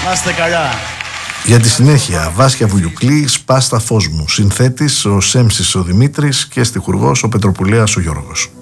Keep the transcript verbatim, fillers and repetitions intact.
Να είστε καλά. Για τη συνέχεια, Βάσια Βουλιουκλή, «Σπάστα φως μου». Συνθέτης ο Σέμσης ο Δημήτρης και στιχουργός ο Πετροπουλέας ο Γιώργος.